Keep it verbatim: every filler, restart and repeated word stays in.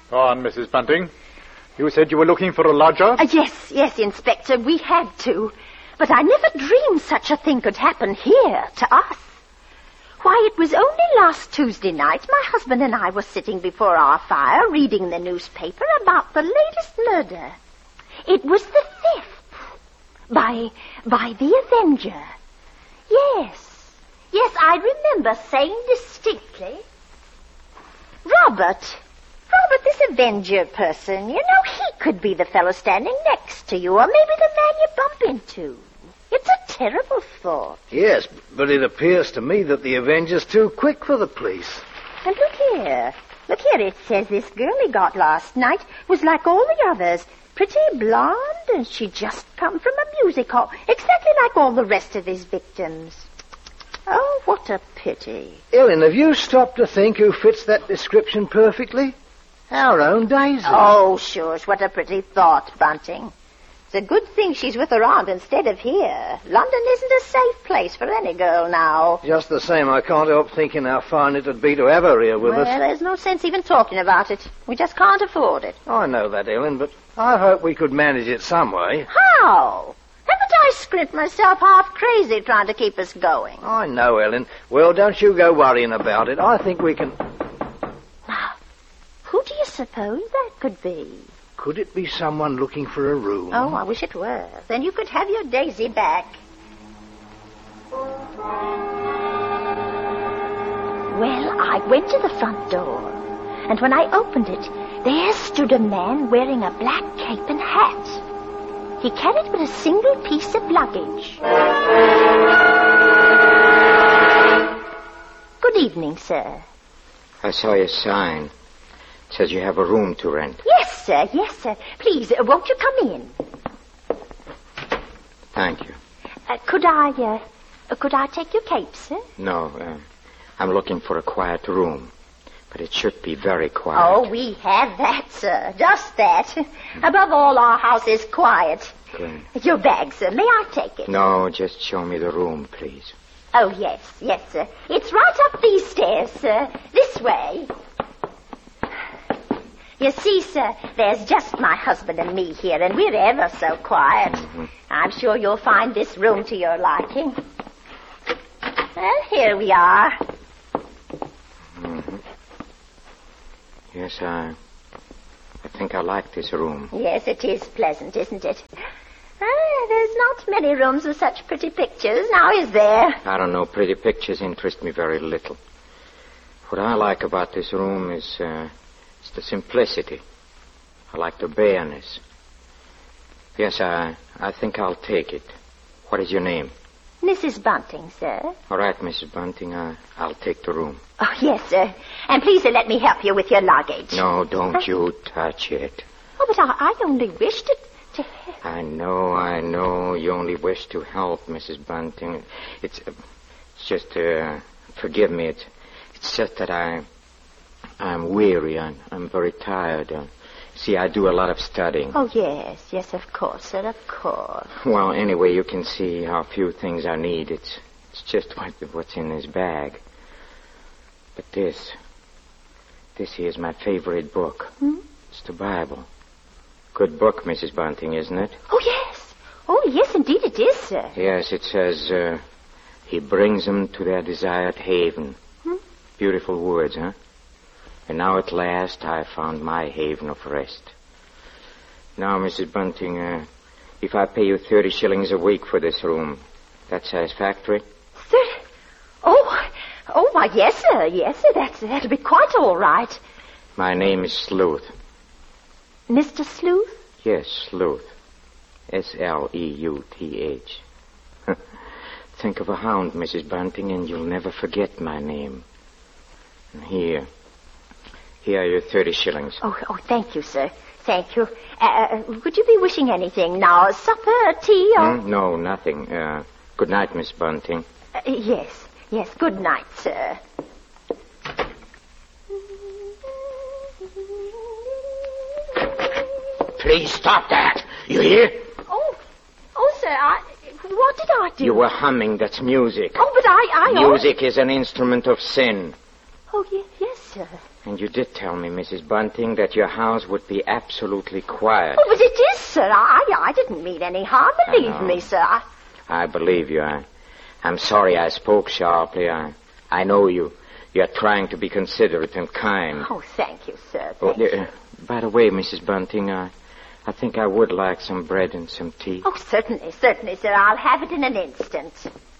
Go on, Missus Bunting. You said you were looking for a lodger? Uh, yes, yes, Inspector, we had to. But I never dreamed such a thing could happen here, to us. Why, it was only last Tuesday night my husband and I were sitting before our fire reading the newspaper about the latest murder. It was the fifth. By, by the Avenger. Yes, yes, I remember saying distinctly. Robert, Robert, this Avenger person, you know, he could be the fellow standing next to you, or maybe the man you bump into. It's a terrible thought. Yes, but it appears to me that the Avenger's too quick for the police. And look here. Look here, it says this girl he got last night was like all the others. Pretty blonde, and she'd just come from a music hall. Exactly like all the rest of his victims. Oh, what a pity. Ellen, have you stopped to think who fits that description perfectly? Our own Daisy. Oh, shush, what a pretty thought, Bunting. It's a good thing she's with her aunt instead of here. London isn't a safe place for any girl now. Just the same, I can't help thinking how fine it'd be to have her here with well, us. Well, there's no sense even talking about it. We just can't afford it. I know that, Ellen, but I hope we could manage it some way. How? Haven't I scrimped myself half crazy trying to keep us going? I know, Ellen. Well, don't you go worrying about it. I think we can... Now, who do you suppose that could be? Could it be someone looking for a room? Oh, I wish it were. Then you could have your Daisy back. Well, I went to the front door, and when I opened it, there stood a man wearing a black cape and hat. He carried but a single piece of luggage. Good evening, sir. I saw your sign. It says you have a room to rent. Yes, sir. Yes, sir. Please, uh, won't you come in? Thank you. Uh, could I, uh, uh, could I take your cape, sir? No, uh, I'm looking for a quiet room. But it should be very quiet. Oh, we have that, sir. Just that. Above all, our house is quiet. Good. Your bag, sir. May I take it? No, just show me the room, please. Oh, yes, yes, sir. It's right up these stairs, sir. This way. You see, sir, there's just my husband and me here, and we're ever so quiet. Mm-hmm. I'm sure you'll find this room to your liking. Well, here we are. Mm-hmm. Yes, I... I think I like this room. Yes, it is pleasant, isn't it? Ah, there's not many rooms with such pretty pictures, now is there? I don't know. Pretty pictures interest me very little. What I like about this room is... Uh, It's the simplicity. I like the bareness. Yes, I I think I'll take it. What is your name? Missus Bunting, sir. All right, Missus Bunting, I, I'll take the room. Oh, yes, sir. And please uh, let me help you with your luggage. No, don't you touch it. Oh, but I, I only wish to, to help. I know, I know. You only wish to help, Missus Bunting. It's, uh, it's just, uh, forgive me. It's, it's just that I... I'm weary. I'm, I'm very tired. Uh, see, I do a lot of studying. Oh, yes. Yes, of course, sir, of course. Well, anyway, you can see how few things I need. It's it's just what, what's in this bag. But this, this here is my favorite book. Hmm? It's the Bible. Good book, Missus Bunting, isn't it? Oh, yes. Oh, yes, indeed it is, sir. Yes, it says, uh, he brings them to their desired haven. Hmm? Beautiful words, huh? And now at last I found my haven of rest. Now, Missus Bunting, uh, if I pay you thirty shillings a week for this room, that's satisfactory? Thirty? Oh, oh, why, yes, sir, yes, sir, that's, that'll be quite all right. My name is Sleuth. Mister Sleuth? Yes, Sleuth. S L E U T H. Think of a hound, Missus Bunting, and you'll never forget my name. And here... Here are your thirty shillings. Oh, oh, thank you, sir. Thank you. Uh, would you be wishing anything now? Supper, tea, or... Mm, no, nothing. Uh, good night, Miss Bunting. Uh, yes, yes. Good night, sir. Please stop that. You hear? Oh, oh, sir, I... What did I do? You were humming. That's music. Oh, but I... I Music is an instrument of sin. Oh, ye- yes, sir. And you did tell me, Missus Bunting, that your house would be absolutely quiet. Oh, but it is, sir. I, I didn't mean any harm, believe I know. me, sir. I... I believe you. I, I'm sorry I spoke sharply. I, I know you. You're trying to be considerate and kind. Oh, thank you, sir. Oh, Thank you. uh, by the way, Missus Bunting, I, I think I would like some bread and some tea. Oh, certainly, certainly, sir. I'll have it in an instant.